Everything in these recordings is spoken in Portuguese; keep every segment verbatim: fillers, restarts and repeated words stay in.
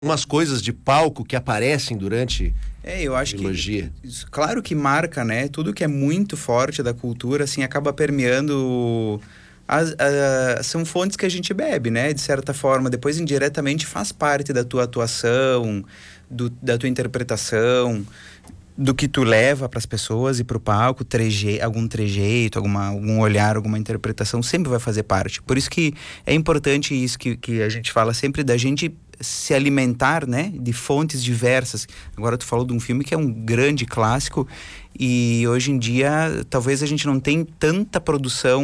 umas coisas de palco que aparecem durante É, eu acho a trilogia. que... Claro que marca, né? Tudo que é muito forte da cultura, assim, acaba permeando... As, a, são fontes que a gente bebe, né? De certa forma. Depois, indiretamente, faz parte da tua atuação, do, da tua interpretação, do que tu leva para as pessoas e para o palco, treje, algum trejeito, alguma, algum olhar, alguma interpretação, sempre vai fazer parte. Por isso que é importante isso que, que a gente fala sempre, da gente se alimentar, né, de fontes diversas. Agora tu falou de um filme que é um grande clássico e hoje em dia talvez a gente não tenha tanta produção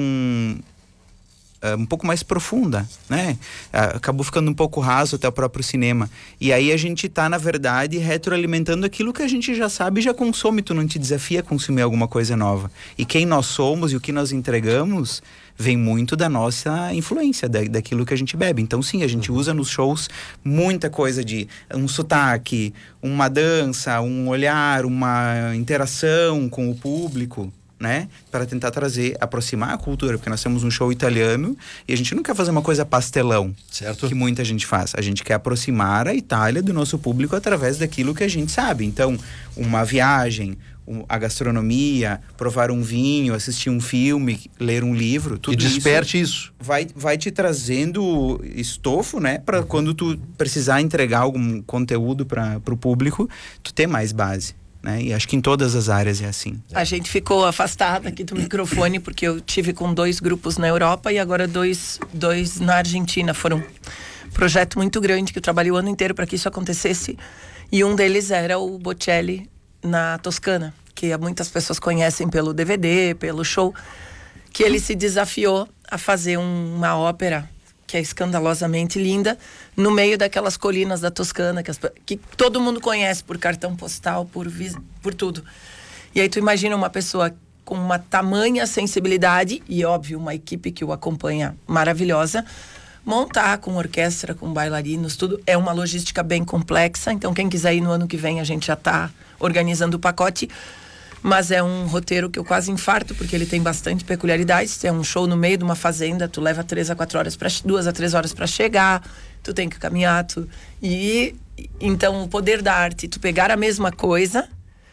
uh, um pouco mais profunda, né? Uh, acabou ficando um pouco raso até o próprio cinema. E aí a gente tá, na verdade, retroalimentando aquilo que a gente já sabe e já consome. Tu não te desafia a consumir alguma coisa nova. E quem nós somos e o que nós entregamos vem muito da nossa influência, da, daquilo que a gente bebe. Então, sim, a gente usa nos shows muita coisa de um sotaque, uma dança, um olhar, uma interação com o público, né? Para tentar trazer, aproximar a cultura, porque nós temos um show italiano e a gente não quer fazer uma coisa pastelão, certo? Que muita gente faz. A gente quer aproximar a Itália do nosso público através daquilo que a gente sabe. Então, uma viagem, a gastronomia, provar um vinho, assistir um filme, ler um livro, tudo e desperte isso, isso. Vai, vai te trazendo estofo, né? Para quando tu precisar entregar algum conteúdo para o público, tu ter mais base, né? E acho que em todas as áreas é assim. A gente ficou afastada aqui do microfone porque eu tive com dois grupos na Europa e agora dois, dois na Argentina. Foram um projeto muito grande que eu trabalhei o ano inteiro para que isso acontecesse. E um deles era o Bocelli na Toscana, que muitas pessoas conhecem pelo D V D, pelo show, que ele se desafiou a fazer um, uma ópera que é escandalosamente linda, no meio daquelas colinas da Toscana, que, as, que todo mundo conhece por cartão postal, por, por tudo. E aí tu imagina uma pessoa com uma tamanha sensibilidade, e óbvio, uma equipe que o acompanha maravilhosa, montar com orquestra, com bailarinos, tudo. É uma logística bem complexa, então quem quiser ir no ano que vem, a gente já está organizando o pacote. Mas é um roteiro que eu quase infarto, porque ele tem bastante peculiaridades. É um show no meio de uma fazenda, tu leva três a quatro horas, pra, duas a três horas para chegar, tu tem que caminhar, tu... E então o poder da arte, tu pegar a mesma coisa,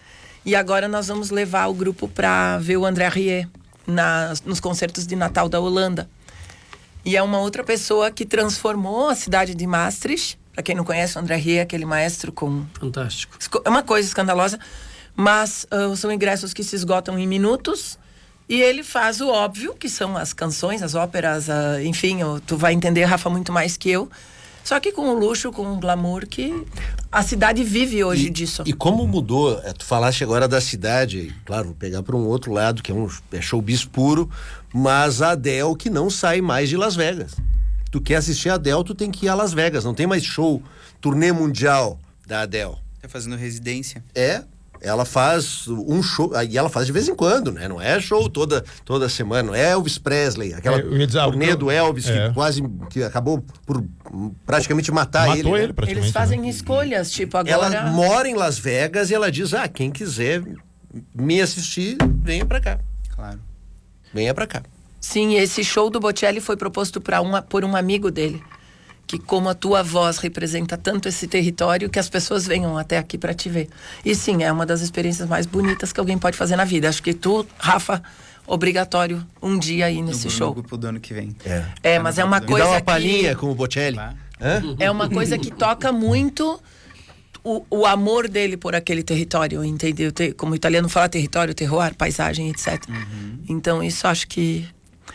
e agora nós vamos levar o grupo para ver o André Rieu nas, nos concertos de Natal da Holanda. E é uma outra pessoa que transformou a cidade de Maastricht. Para quem não conhece, o André Rieu é aquele maestro com... Fantástico. É uma coisa escandalosa. Mas uh, são ingressos que se esgotam em minutos e ele faz o óbvio, que são as canções, as óperas, uh, enfim, uh, tu vai entender, Rafa, muito mais que eu, só que com o luxo, com o glamour que a cidade vive hoje e, disso. E como mudou, é, tu falaste agora da cidade, claro, vou pegar para um outro lado, que é um é showbiz puro, mas a Adele que não sai mais de Las Vegas. Tu quer assistir a Adele, tu tem que ir a Las Vegas, não tem mais show, turnê mundial da Adele. Tá fazendo residência. É, ela faz um show, e ela faz de vez em quando, né? Não é show toda, toda semana, não é Elvis Presley, aquela é, turnê do Elvis é. que quase, que acabou por praticamente matar Matou ele. ele né? praticamente, Eles fazem né? escolhas, tipo agora... Ela mora em Las Vegas e ela diz, ah, quem quiser me assistir, venha pra cá. Claro. Venha pra cá. Sim, esse show do Bocelli foi proposto pra uma, por um amigo dele, que como a tua voz representa tanto esse território, que as pessoas venham até aqui para te ver. E sim, é uma das experiências mais bonitas que alguém pode fazer na vida. Acho que tu, Rafa, obrigatório um dia aí nesse no, show. No grupo do ano que vem. É, é mas é uma Me coisa dá uma que... palhinha com o Bocelli. Hã? É uma coisa que toca muito o, o amor dele por aquele território, entendeu? Como o italiano fala, território, terroir, paisagem, etcétera. Uhum. Então isso acho que...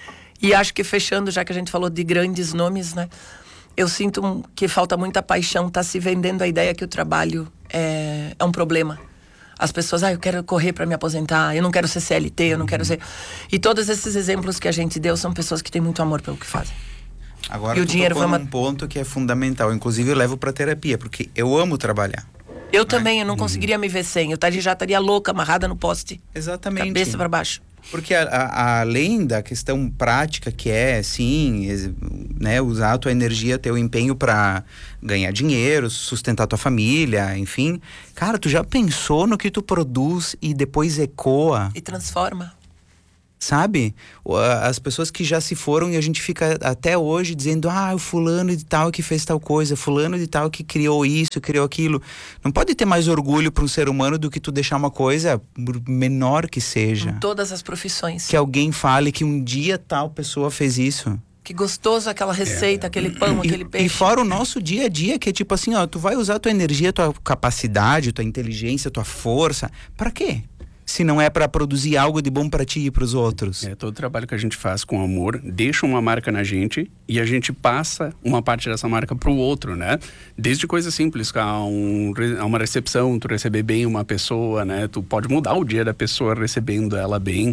E acho que fechando, já que a gente falou de grandes nomes, né? Eu sinto que falta muita paixão, tá se vendendo a ideia que o trabalho é, é um problema. As pessoas, ah, eu quero correr para me aposentar, eu não quero ser C L T, eu não quero ser... E todos esses exemplos que a gente deu são pessoas que têm muito amor pelo que fazem. Agora e o dinheiro tocou vai num ponto que é fundamental, inclusive eu levo para terapia, porque eu amo trabalhar. Eu também, eu não conseguiria me ver sem, eu já estaria louca, amarrada no poste. Exatamente. Cabeça para baixo. Porque a, a, além da questão prática que é, sim, né, usar a tua energia, teu empenho para ganhar dinheiro, sustentar tua família, enfim. Cara, tu já pensou no que tu produz e depois ecoa? E transforma. sabe? As pessoas que já se foram e a gente fica até hoje dizendo, ah, o fulano de tal que fez tal coisa, fulano de tal que criou isso, criou aquilo. Não pode ter mais orgulho para um ser humano do que tu deixar uma coisa, menor que seja. Em todas as profissões. Que alguém fale que um dia tal pessoa fez isso. Que gostoso aquela receita, é. aquele pão, e, aquele peixe. E fora o nosso dia a dia, que é tipo assim, ó, tu vai usar tua energia, tua capacidade, tua inteligência, tua força, para quê? Se não é para produzir algo de bom para ti e para os outros. É, todo o trabalho que a gente faz com amor deixa uma marca na gente e a gente passa uma parte dessa marca pro outro, né? Desde coisas simples, a, um, a uma recepção, tu receber bem uma pessoa, né? Tu pode mudar o dia da pessoa recebendo ela bem,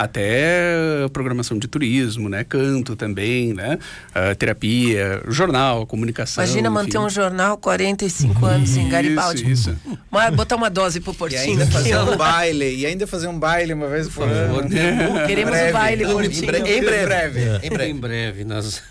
até programação de turismo, né? Canto também, né? Uh, terapia, jornal, comunicação. Imagina enfim. manter um jornal quarenta e cinco anos em Garibaldi. Isso, isso. Mas botar uma dose pro Portinho. E ainda fazer um baile. E ainda fazer um baile uma vez por ano. Queremos o baile, Portinho. Em breve. Em breve. É. Em breve. Em breve. Nas,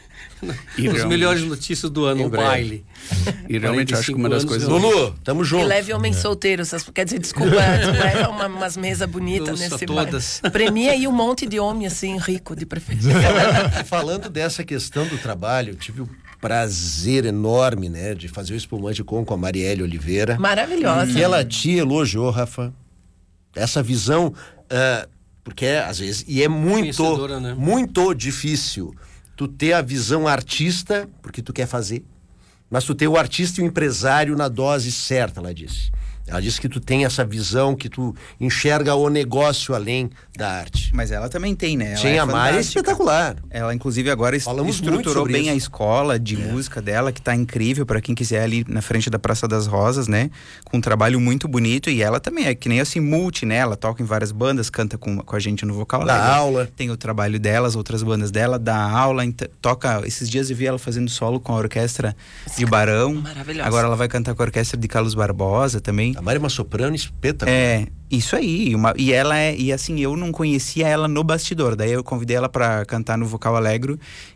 nas melhores notícias do ano, o baile. E realmente acho que uma das coisas... Lulu, tamo junto. E leve homem é. solteiro. Quer dizer, desculpa, leva uma, umas mesas bonitas nesse todas. baile. Premia aí um monte de homem assim, rico, de preferência. Falando dessa questão do trabalho, tive o prazer enorme, né, de fazer o Espumante Com com a Marielle Oliveira. Maravilhosa. E ela te elogiou, Rafa. Essa visão, uh, porque é, às vezes, e é muito, né? muito difícil tu ter a visão artista, porque tu quer fazer, mas tu ter o artista e o empresário na dose certa, ela disse. Ela disse que tu tem essa visão, que tu enxerga o negócio além da arte. Mas ela também tem, né? Ela Sim, é a Mari é espetacular. Ela, inclusive, agora Falamos estruturou bem isso. a escola de é. música dela, que tá incrível para quem quiser, ali na frente da Praça das Rosas, né? Com um trabalho muito bonito. E ela também é que nem assim, multi, né? Ela toca em várias bandas, canta com, com a gente no vocal. Dá Legal. aula. Tem o trabalho dela, as outras bandas dela, dá aula, toca... Esses dias eu vi ela fazendo solo com a orquestra de Barão. Maravilhosa. Agora ela vai cantar com a orquestra de Carlos Barbosa também. A Mari é uma soprano espetacular. É, isso aí. Uma, e ela é, e assim, eu não conhecia ela no bastidor. Daí eu convidei ela pra cantar no Vocal Alegro.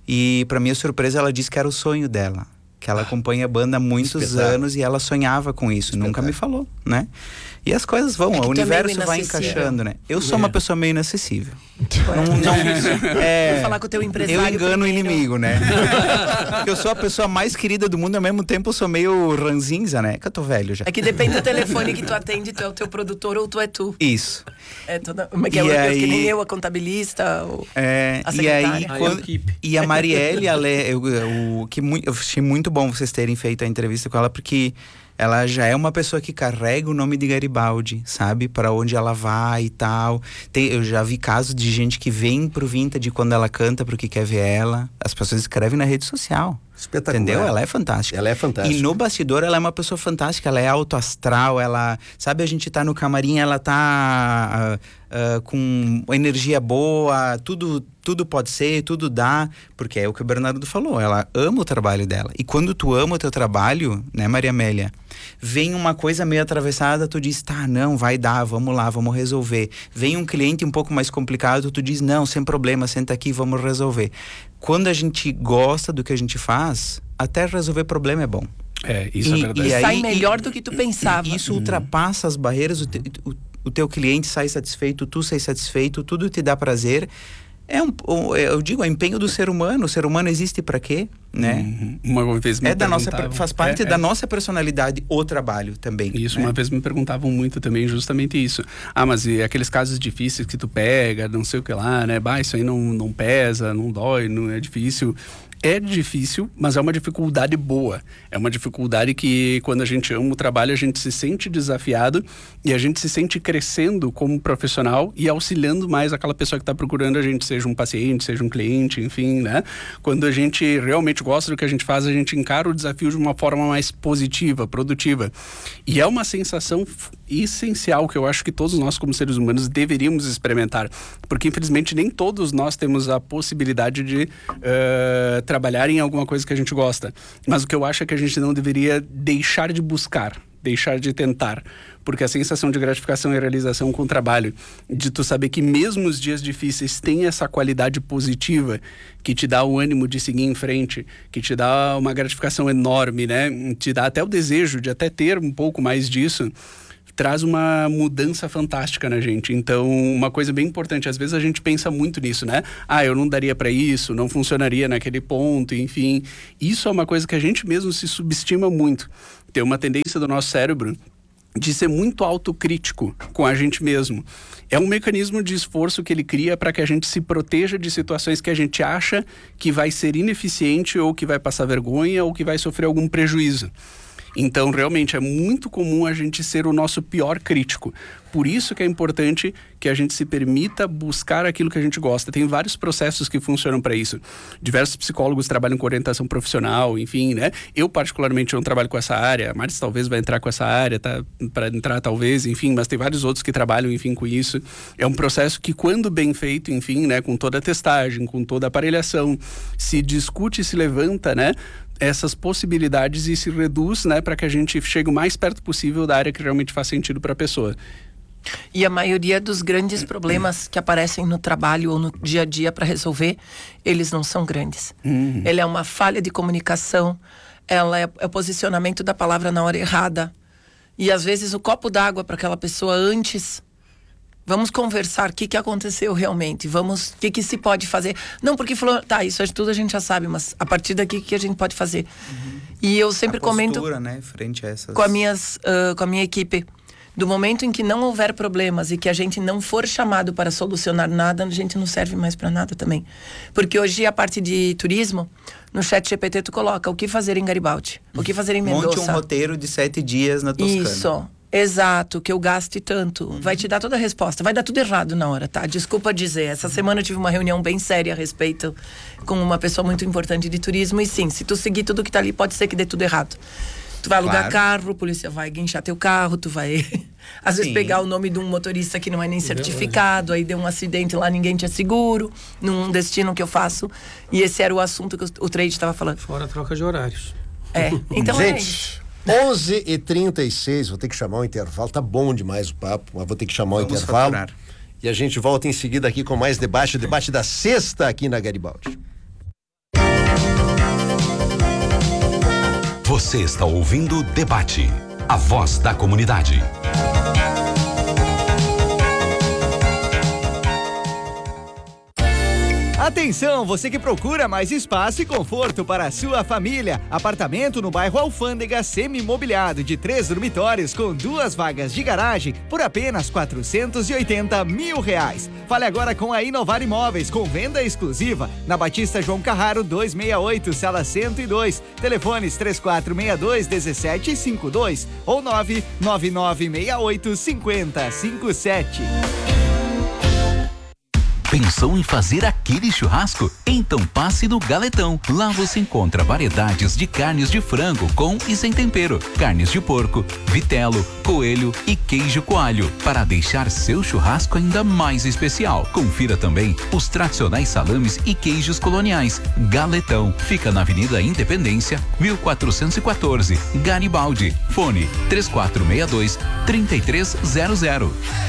E pra minha surpresa, ela disse que era o sonho dela. Que ela acompanha a banda há muitos espetáculo. anos e ela sonhava com isso. Espetáculo. Nunca me falou, né? E as coisas vão, É o universo é vai encaixando, né? Eu sou é. uma pessoa meio inacessível. Não, não, é, Vou falar com o teu empresário. Eu engano primeiro. o inimigo, né? Porque eu sou a pessoa mais querida do mundo, ao mesmo tempo eu sou meio ranzinza, né? Que eu tô velho já. É que depende do telefone que tu atende, tu é o teu produtor ou tu é tu. Isso. É toda, que, é e o, aí, que nem eu, a contabilista, ou é, a e aí, secretária. quando, e a Marielle, ela é, eu, eu, que muito, eu achei muito bom vocês terem feito a entrevista com ela, porque ela já é uma pessoa que carrega o nome de Garibaldi, sabe? Para onde ela vai e tal. Tem, eu já vi casos de gente que vem pro Vintage quando ela canta porque quer ver ela. As pessoas escrevem na rede social. Espetacular. Entendeu? Ela é fantástica. Ela é fantástica. E no bastidor ela é uma pessoa fantástica. Ela é autoastral, ela... Sabe, a gente tá no camarim, ela tá... Uh, uh, com energia boa, tudo, tudo pode ser, tudo dá, porque é o que o Bernardo falou, ela ama o trabalho dela. E quando tu ama o teu trabalho, né, Maria Amélia, vem uma coisa meio atravessada, tu diz, tá, não, vai dar, vamos lá, vamos resolver. Vem um cliente um pouco mais complicado, tu diz, não, sem problema, senta aqui, vamos resolver. Quando a gente gosta do que a gente faz, até resolver problema é bom. É, isso e, é verdade. E aí, sai melhor do que tu pensava. Isso ultrapassa as barreiras, o, te, o, o teu cliente sai satisfeito, tu sai satisfeito, tudo te dá prazer. É um, eu digo, é empenho do ser humano. O ser humano existe para quê, né? Uhum. Uma vez me é da nossa, perguntavam... faz parte é, da é. nossa personalidade o trabalho também. Isso, né? Uma vez me perguntavam muito também justamente isso. Ah, mas e aqueles casos difíceis que tu pega, não sei o que lá, né? Bah, isso aí não, não pesa, não dói, não é difícil. É difícil, mas é uma dificuldade boa. É uma dificuldade que, quando a gente ama o trabalho, a gente se sente desafiado e a gente se sente crescendo como profissional e auxiliando mais aquela pessoa que está procurando a gente, seja um paciente, seja um cliente, enfim, né? Quando a gente realmente gosta do que a gente faz, a gente encara o desafio de uma forma mais positiva, produtiva. E é uma sensação essencial que eu acho que todos nós, como seres humanos, deveríamos experimentar. Porque, infelizmente, nem todos nós temos a possibilidade de uh, trabalhar em alguma coisa que a gente gosta. Mas o que eu acho é que a gente não deveria deixar de buscar, deixar de tentar. Porque a sensação de gratificação e realização com o trabalho, de tu saber que mesmo os dias difíceis tem essa qualidade positiva que te dá o ânimo de seguir em frente, que te dá uma gratificação enorme, né? Te dá até o desejo de até ter um pouco mais disso, traz uma mudança fantástica na gente. Então, uma coisa bem importante, às vezes a gente pensa muito nisso, né? Ah, eu não daria para isso, não funcionaria naquele ponto, enfim. Isso é uma coisa que a gente mesmo se subestima muito. Tem uma tendência do nosso cérebro de ser muito autocrítico com a gente mesmo. É um mecanismo de esforço que ele cria para que a gente se proteja de situações que a gente acha que vai ser ineficiente ou que vai passar vergonha ou que vai sofrer algum prejuízo. Então, realmente, é muito comum a gente ser o nosso pior crítico. Por isso que é importante que a gente se permita buscar aquilo que a gente gosta. Tem vários processos que funcionam para isso. Diversos psicólogos trabalham com orientação profissional, enfim, né? Eu, particularmente, não trabalho com essa área. A Maris talvez vai entrar com essa área, tá? Para entrar, talvez, enfim. Mas tem vários outros que trabalham, enfim, com isso. É um processo que, quando bem feito, enfim, né? Com toda a testagem, com toda a aparelhação, se discute e se levanta, né? Essas possibilidades e se reduz, né, para que a gente chegue o mais perto possível da área que realmente faz sentido para a pessoa. E a maioria dos grandes problemas que aparecem no trabalho ou no dia a dia para resolver, eles não são grandes. Uhum. Ele é uma falha de comunicação, ela é, é o posicionamento da palavra na hora errada. E às vezes o copo d'água para aquela pessoa antes... Vamos conversar o que, que aconteceu realmente. Vamos, o que, que se pode fazer. Não, porque falou, tá, isso tudo a gente já sabe, mas a partir daqui o que a gente pode fazer? Uhum. E eu sempre a postura, comento, né, frente a essas... com, a minhas, uh, com a minha equipe, do momento em que não houver problemas e que a gente não for chamado para solucionar nada, a gente não serve mais para nada também. Porque hoje a parte de turismo, no chat G P T tu coloca o que fazer em Garibaldi, o que fazer em Mendoza. Monte um roteiro de sete dias na Toscana. Isso. Exato, que eu gaste tanto. Uhum. Vai te dar toda a resposta. Vai dar tudo errado na hora, tá? Desculpa dizer. Essa uhum. semana eu tive uma reunião bem séria a respeito com uma pessoa muito importante de turismo. E sim, se tu seguir tudo que tá ali, pode ser que dê tudo errado. Tu vai alugar claro. carro, a polícia vai guinchar teu carro, tu vai... Às sim. vezes pegar o nome de um motorista que não é nem certificado, aí deu um acidente lá, ninguém tinha seguro, num destino que eu faço. E esse era o assunto que o trade estava falando. Fora a troca de horários. É, então Gente, é isso. onze e trinta e seis, vou ter que chamar o intervalo, tá bom demais o papo, mas vou ter que chamar Vamos o intervalo. Faturar. E a gente volta em seguida aqui com mais debate, o debate da sexta aqui na Garibaldi. Você está ouvindo o Debate, a voz da comunidade. Atenção, você que procura mais espaço e conforto para a sua família. Apartamento no bairro Alfândega, semi-imobiliado de três dormitórios com duas vagas de garagem por apenas quatrocentos e oitenta mil reais. Fale agora com a Inovar Imóveis, com venda exclusiva na Batista João Carraro duzentos e sessenta e oito, sala cento e dois. Telefones três quatro seis dois, um sete cinco dois ou nove nove nove seis oito cinco zero cinco sete. Pensou em fazer aquele churrasco? Então passe no Galetão. Lá você encontra variedades de carnes de frango com e sem tempero, carnes de porco, vitelo, coelho e queijo coalho, para deixar seu churrasco ainda mais especial. Confira também os tradicionais salames e queijos coloniais. Galetão fica na Avenida Independência, mil quatrocentos e quatorze, Garibaldi. Fone três quatro seis dois, três três zero zero.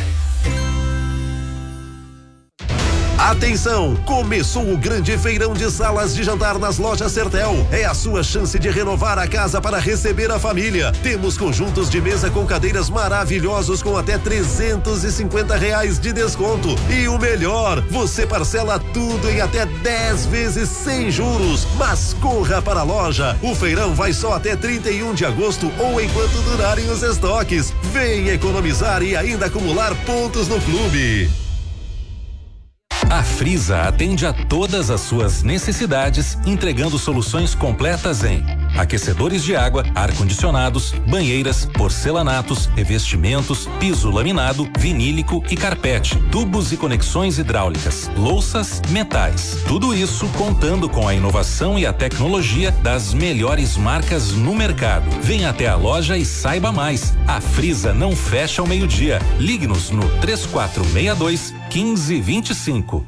Atenção! Começou o grande feirão de salas de jantar nas lojas Sertel. É a sua chance de renovar a casa para receber a família. Temos conjuntos de mesa com cadeiras maravilhosos com até trezentos e cinquenta reais de desconto. E o melhor, você parcela tudo em até dez vezes sem juros. Mas corra para a loja. O feirão vai só até trinta e um de agosto ou enquanto durarem os estoques. Vem economizar e ainda acumular pontos no clube. A Frisa atende a todas as suas necessidades, entregando soluções completas em aquecedores de água, ar-condicionados, banheiras, porcelanatos, revestimentos, piso laminado, vinílico e carpete, tubos e conexões hidráulicas, louças, metais. Tudo isso contando com a inovação e a tecnologia das melhores marcas no mercado. Venha até a loja e saiba mais. A Frisa não fecha ao meio-dia. Ligue-nos no três quatro seis dois, um cinco dois cinco.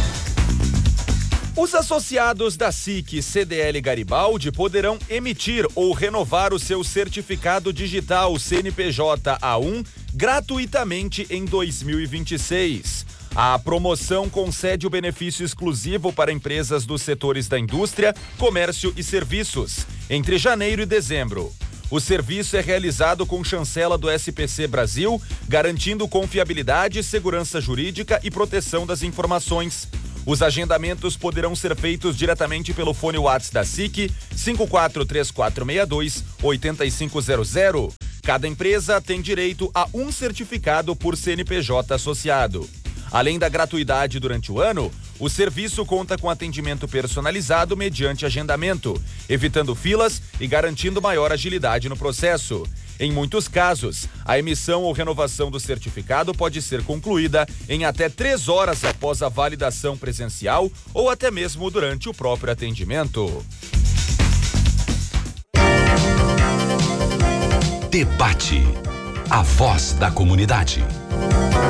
Os associados da S I C C D L Garibaldi poderão emitir ou renovar o seu certificado digital C N P J A um gratuitamente em dois mil e vinte e seis. A promoção concede o benefício exclusivo para empresas dos setores da indústria, comércio e serviços, entre janeiro e dezembro. O serviço é realizado com chancela do S P C Brasil, garantindo confiabilidade, segurança jurídica e proteção das informações. Os agendamentos poderão ser feitos diretamente pelo fone WhatsApp da S I C, cinco quatro três quatro seis dois oito cinco zero zero. Cada empresa tem direito a um certificado por C N P J associado. Além da gratuidade durante o ano, o serviço conta com atendimento personalizado mediante agendamento, evitando filas e garantindo maior agilidade no processo. Em muitos casos, a emissão ou renovação do certificado pode ser concluída em até três horas após a validação presencial ou até mesmo durante o próprio atendimento. Debate. A voz da comunidade.